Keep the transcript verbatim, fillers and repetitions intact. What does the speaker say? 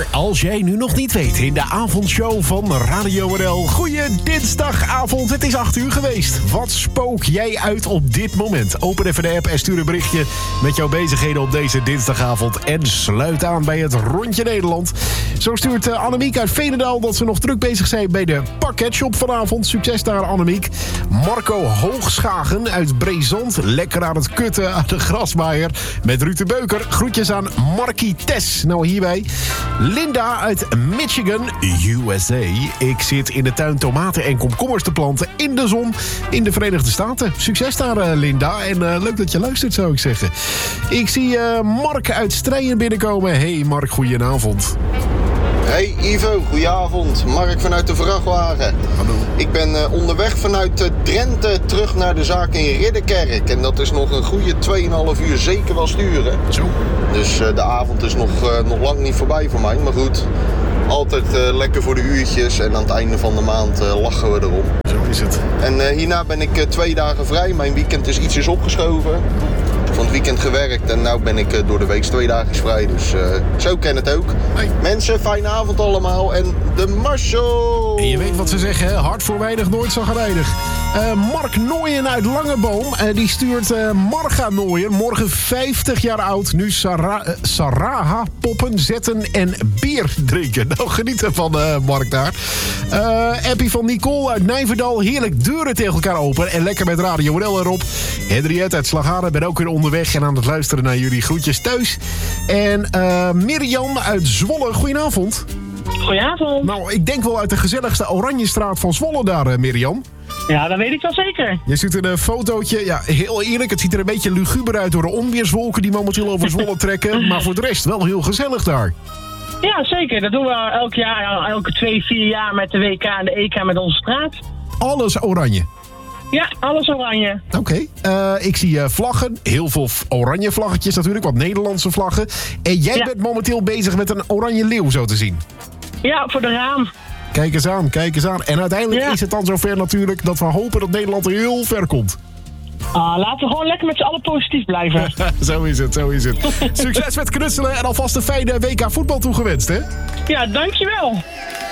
uur. Als jij nu nog niet weet, in de avondshow van Radio N L. Goeie dinsdagavond, het is acht uur geweest. Wat spook jij uit op dit moment? Open even de app en stuur een berichtje met jouw bezigheden op deze dinsdagavond. En sluit aan bij het Rondje Nederland. Zo stuurt uh, Annemiek uit Veenendaal dat ze nog druk bezig zijn bij de pakketshop vanavond. Succes daar, Annemiek. Marco Hoogschagen uit Brezand. Lekker aan het kutten aan de grasmaaier met Ruud de Beuker. Groetjes aan Markie Tess. Nou, hierbij Linda uit Michigan, U S A. Ik zit in de tuin tomaten en komkommers te planten in de zon in de Verenigde Staten. Succes daar, uh, Linda. En uh, leuk dat je luistert, zou ik zeggen. Ik zie uh, Mark uit Strijen binnenkomen. Hey Mark, goedenavond. Hey Ivo, goedenavond. Mark vanuit de vrachtwagen. Hallo. Ik ben uh, onderweg vanuit uh, Drenthe terug naar de zaak in Ridderkerk. En dat is nog een goede twee komma vijf uur zeker wel sturen. Zo. Dus uh, de avond is nog, uh, nog lang niet voorbij voor mij. Maar goed, altijd uh, lekker voor de uurtjes. En aan het einde van de maand uh, lachen we erom. Zo is het. En uh, hierna ben ik uh, twee dagen vrij. Mijn weekend is ietsjes opgeschoven. Van het weekend gewerkt en nu ben ik uh, door de week twee dagen vrij. Dus uh, zo ken het ook. Hey. Mensen, fijne avond allemaal en de Marshall! En je weet wat ze zeggen, hè? Hard voor weinig, nooit zagrijnig. Uh, Mark Nooyen uit Langeboom, uh, die stuurt uh, Marga Nooyen, morgen vijftig jaar oud, nu Sarah, uh, Saraha poppen zetten en bier drinken. Nou, geniet ervan, uh, Mark daar. Uh, Appie van Nicole uit Nijverdal, heerlijk deuren tegen elkaar open en lekker met Radio N L erop. Henriette uit Slagharen, ben ook weer onderweg en aan het luisteren naar jullie groetjes thuis. En uh, Mirjam uit Zwolle, goedenavond. Goedenavond. Nou, ik denk wel uit de gezelligste Oranjestraat van Zwolle daar, uh, Mirjam. Ja, dat weet ik wel zeker. Je ziet een uh, fotootje. Ja, heel eerlijk, het ziet er een beetje luguber uit door de onweerswolken die momenteel over Zwolle trekken. Maar voor de rest wel heel gezellig daar. Ja, zeker. Dat doen we elk jaar, elke twee, vier jaar met de W K en de E K met onze straat. Alles oranje. Ja, alles oranje. Oké. Okay. Uh, ik zie uh, vlaggen. Heel veel oranje vlaggetjes natuurlijk, wat Nederlandse vlaggen. En jij ja. bent momenteel bezig met een oranje leeuw, zo te zien. Ja, voor de raam. Kijk eens aan, kijk eens aan. En uiteindelijk ja. is het dan zover natuurlijk dat we hopen dat Nederland er heel ver komt. Ah, laten we gewoon lekker met z'n allen positief blijven. Zo is het, zo is het. Succes met knutselen en alvast een fijne W K voetbal toegewenst, hè? Ja, dankjewel.